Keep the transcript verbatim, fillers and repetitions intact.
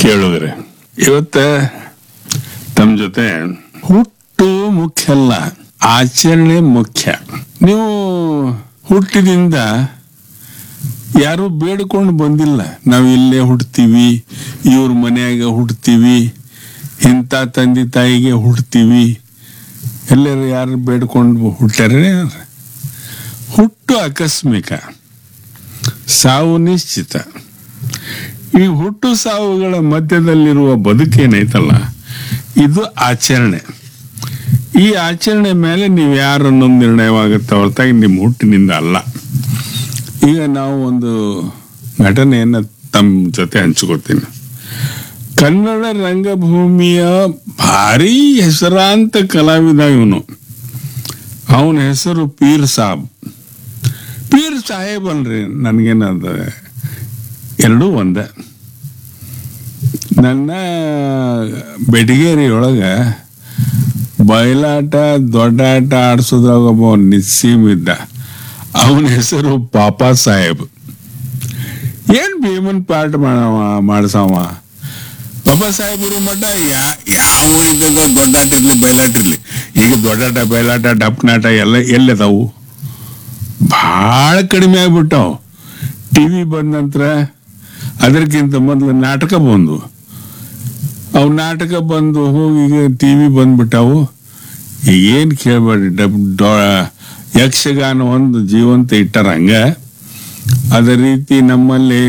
ಕೇಳುಗರೆ, ಇವತ್ತ ತಮ್ಮ ಜೊತೆ ಹುಟ್ಟು ಮುಖ್ಯ ಅಲ್ಲ, ಆಚರಣೆ ಮುಖ್ಯ. ನೀವು ಹುಟ್ಟಿದಿಂದ ಯಾರು ಬೇಡ್ಕೊಂಡು ಬಂದಿಲ್ಲ. ನಾವು ಇಲ್ಲೇ ಹುಡ್ತೀವಿ, ಇವ್ರ ಮನೆಯಾಗ ಹುಡ್ತೀವಿ, ಇಂಥ ತಂದೆ ತಾಯಿಗೆ ಹುಡ್ತೀವಿ, ಎಲ್ಲರೂ ಯಾರು ಬೇಡ್ಕೊಂಡು ಹುಟ್ಟ್ಯಾರ? ಹುಟ್ಟು ಆಕಸ್ಮಿಕ, ಸಾವು ನಿಶ್ಚಿತ. ಈ ಹುಟ್ಟು ಸಾವುಗಳ ಮಧ್ಯದಲ್ಲಿರುವ ಬದುಕೇನೈತಲ್ಲ, ಇದು ಆಚರಣೆ. ಈ ಆಚರಣೆ ಮೇಲೆ ನೀವು ಯಾರು ಅನ್ನೊಂದು ನಿರ್ಣಯವಾಗುತ್ತೆ ಹೊರತಾಗಿ ನಿಮ್ಮ ಹುಟ್ಟಿನಿಂದ ಅಲ್ಲ. ಈಗ ನಾವು ಒಂದು ಘಟನೆಯನ್ನು ತಮ್ಮ ಜೊತೆ ಹಂಚ್ಕೋತೀನಿ. ಕನ್ನಡ ರಂಗಭೂಮಿಯ ಭಾರಿ ಹೆಸರಾಂತ ಕಲಾವಿದ ಇವನು. ಅವನ ಹೆಸರು ಪೀರ್ ಸಾಬ್. ಪೀರ್ ಸಾಹೇಬ್ ಅಲ್ರಿ, ನನಗೇನದ ಎರಡೂ ಒಂದೇ. ನನ್ನ ಬೆಟಗೇರಿಯೊಳಗೆ ಬಯಲಾಟ ದೊಡ್ಡಾಟ ಆಡಿಸೋದ್ರಾಗ ಒಬ್ಬ ನಿಸ್ಸೀಮ್ ಇದ್ದ. ಅವನ ಹೆಸರು ಪಾಪಾ ಸಾಹೇಬ್. ಏನ್ ಭೀಮನ್ ಪಾಠ ಮಾಡವ ಮಾಡ್ಸವ ಪಾಪಾ ಸಾಹೇಬರು ಮಠ ಯಾ ಯಾವ ಇದ್ದಾಗ ದೊಡ್ಡಾಟ ಇರ್ಲಿ ಬಯಲಾಟ ಇರ್ಲಿ. ಈಗ ದೊಡ್ಡಾಟ ಬಯಲಾಟ ಡಪ್ನಾಟ ಎಲ್ಲ ಎಲ್ಲದಾವು ಭಾಳ ಕಡಿಮೆ ಆಗ್ಬಿಟ್ಟಾವು. ಟಿ ವಿ ಬಂದ ನಂತರ ಅದಕ್ಕಿಂತ ಮೊದಲು ನಾಟಕ ಬಂದು, ಅವು ನಾಟಕ ಬಂದು ಹೋಗಿ ಈಗ ಟಿ ವಿ ಬಂದ್ಬಿಟ್ಟಾವು. ಏನು ಕೇಳಬೇಡಿ, ಡಬ್ ಡೊ ಯಕ್ಷಗಾನ ಒಂದು ಜೀವಂತ ಇಟ್ಟಾರ ಹಂಗ. ಅದೇ ರೀತಿ ನಮ್ಮಲ್ಲಿ